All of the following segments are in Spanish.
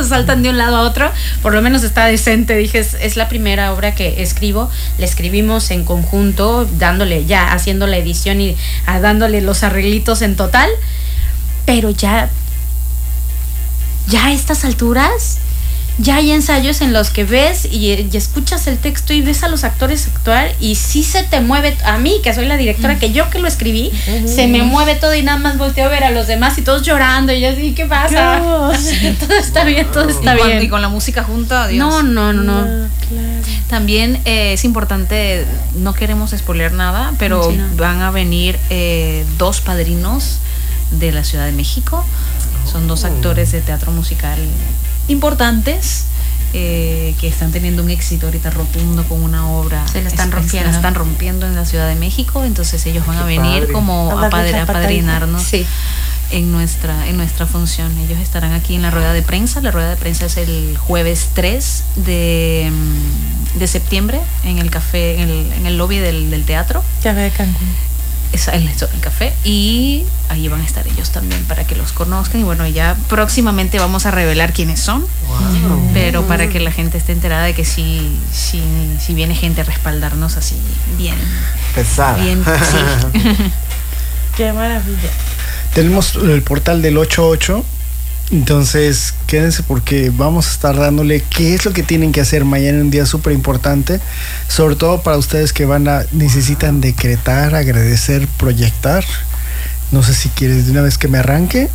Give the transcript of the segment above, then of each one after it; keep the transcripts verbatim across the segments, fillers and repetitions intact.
saltan de un lado a otro, por lo menos está decente. Dije, es, es la primera obra que escribo, la escribimos en conjunto, dándole ya, haciendo la edición y a, dándole los arreglitos en total, pero ya, ya a estas alturas, ya hay ensayos en los que ves y, y escuchas el texto y ves a los actores actuar y sí se te mueve, a mí que soy la directora, que yo que lo escribí, uh-huh. se me mueve todo y nada más volteo a ver a los demás y todos llorando y yo así, ¿qué pasa? Todo está bien, todo está y bien. Con, y con la música junta, Dios. No, no, no, no. no claro. También eh, es importante, no queremos spoilear nada, pero sí, no. van a venir eh, dos padrinos de la Ciudad de México. Son dos actores de teatro musical importantes eh, que están teniendo un éxito ahorita rotundo con una obra. Se la están rompiendo. Se la están rompiendo en la Ciudad de México, entonces ellos van Qué a venir padre. como a, padre, a padrinarnos sí. en nuestra en nuestra función. Ellos estarán aquí en la rueda de prensa. La rueda de prensa es el jueves tres de, de septiembre en el café, en el, en el lobby del, del teatro. Café de Cancún. Es el, el café, y ahí van a estar ellos también para que los conozcan. Y bueno, ya próximamente vamos a revelar quiénes son, wow. pero para que la gente esté enterada de que sí, sí, sí viene gente a respaldarnos así bien pesada. Bien, sí. Qué maravilla. Tenemos el portal del ocho ocho. Entonces quédense porque vamos a estar dándole qué es lo que tienen que hacer mañana, un día súper importante, sobre todo para ustedes que van a necesitan decretar, agradecer, proyectar. No sé si quieres de una vez que me arranque.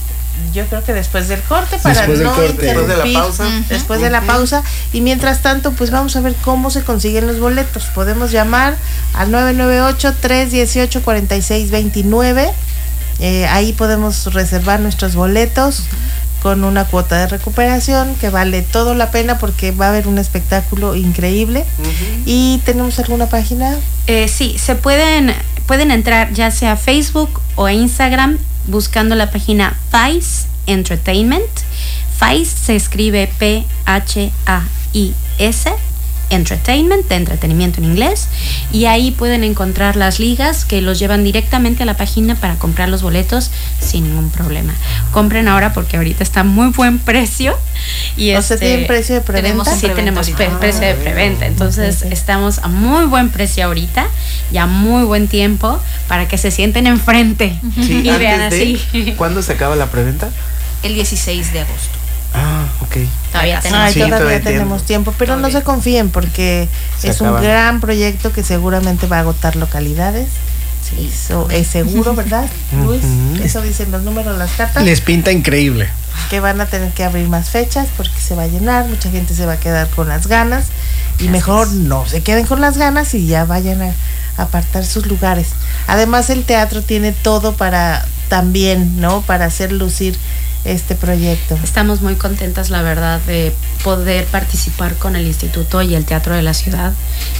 Yo creo que después del corte, para después no del corte. Después de la pausa. Uh-huh. Después de la pausa. Y mientras tanto, pues vamos a ver cómo se consiguen los boletos. Podemos llamar al nueve nueve ocho, tres uno ocho, cuatro seis dos nueve. Eh, ahí podemos reservar nuestros boletos con una cuota de recuperación que vale todo la pena porque va a haber un espectáculo increíble. Uh-huh. ¿Y tenemos alguna página? Eh, sí, se pueden, pueden entrar ya sea a Facebook o a Instagram buscando la página Fais Entertainment. Fais se escribe P H A I S Entertainment, de entretenimiento en inglés, y ahí pueden encontrar las ligas que los llevan directamente a la página para comprar los boletos sin ningún problema. Compren ahora porque ahorita está muy buen precio. Y o sea, ¿tienen precio de preventa? Tenemos, sí, tenemos pre- precio de preventa, entonces okay. estamos a muy buen precio ahorita y a muy buen tiempo para que se sienten enfrente sí, y vean así. De, ¿cuándo se acaba la preventa? El dieciséis de agosto. Ah, ok. Todavía tenemos, Ay, sí, todavía todavía tenemos tiempo, pero todavía. No se confíen porque se es acaba. un gran proyecto que seguramente va a agotar localidades. Sí, eso es seguro, ¿verdad, Luis? Uh-huh. Eso dicen los números, las cartas. Les pinta increíble. Que van a tener que abrir más fechas porque se va a llenar, mucha gente se va a quedar con las ganas y Así mejor es. no se queden con las ganas y ya vayan a apartar sus lugares. Además, el teatro tiene todo para también, ¿no? Para hacer lucir este proyecto. Estamos muy contentas, la verdad, de poder participar con el Instituto y el Teatro de la Ciudad.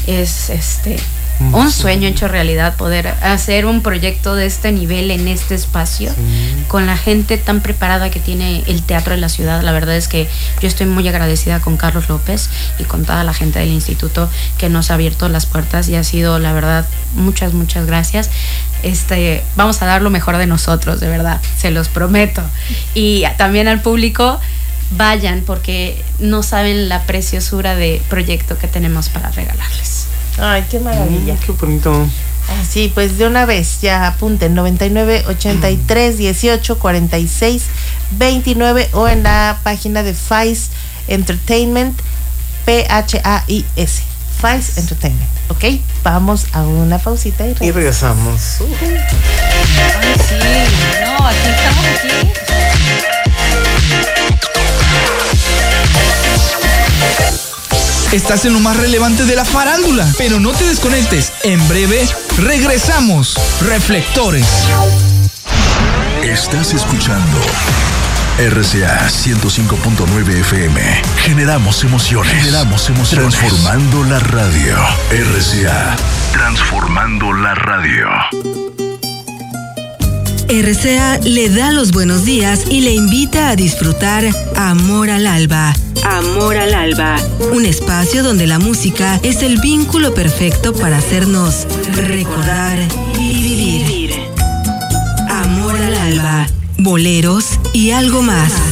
Es este un sueño hecho realidad poder hacer un proyecto de este nivel en este espacio, sí. con la gente tan preparada que tiene el Teatro de la Ciudad. La verdad es que yo estoy muy agradecida con Carlos López y con toda la gente del instituto que nos ha abierto las puertas y ha sido, la verdad, muchas, muchas gracias. Este, vamos a dar lo mejor de nosotros, de verdad, se los prometo. Y también al público, vayan porque no saben la preciosura de proyecto que tenemos para regalarles. Ay, qué maravilla. Mm, qué bonito. Sí, pues de una vez ya apunten noventa y nueve, ochenta y tres, dieciocho, cuarenta y seis, veintinueve o en la página de Fais Entertainment, P H A I S, Fais Entertainment. Ok, vamos a una pausita y regresamos. Y regresamos. Uh-huh. Ay, sí, no, aquí estamos aquí. Estás en lo más relevante de la farándula, pero no te desconectes. En breve, regresamos. Reflectores. Estás escuchando R C A ciento cinco punto nueve F M. Generamos emociones. Generamos emociones. Transformando la radio. R C A. Transformando la radio. R C A le da los buenos días y le invita a disfrutar Amor al Alba. Amor al Alba, un espacio donde la música es el vínculo perfecto para hacernos recordar y vivir. Amor al Alba, boleros y algo más.